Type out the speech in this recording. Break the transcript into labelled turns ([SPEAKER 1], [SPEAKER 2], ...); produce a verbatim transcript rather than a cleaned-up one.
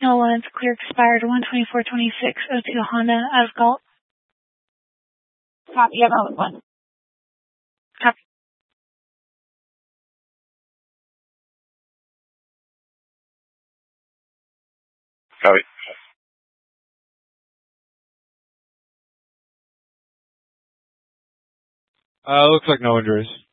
[SPEAKER 1] No one's clear expired one twenty-four twenty-six oh two Honda out of Galt.
[SPEAKER 2] Copy, I'm on one.
[SPEAKER 1] Copy.
[SPEAKER 3] Copy.
[SPEAKER 4] Uh, looks like no injuries.